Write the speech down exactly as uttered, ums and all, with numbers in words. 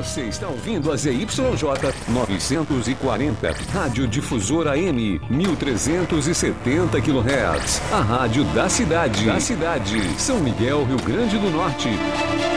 Você está ouvindo a Z Y J novecentos e quarenta, Rádio Difusora A M, mil trezentos e setenta quilohertz. A rádio da cidade. Da cidade. São Miguel, Rio Grande do Norte.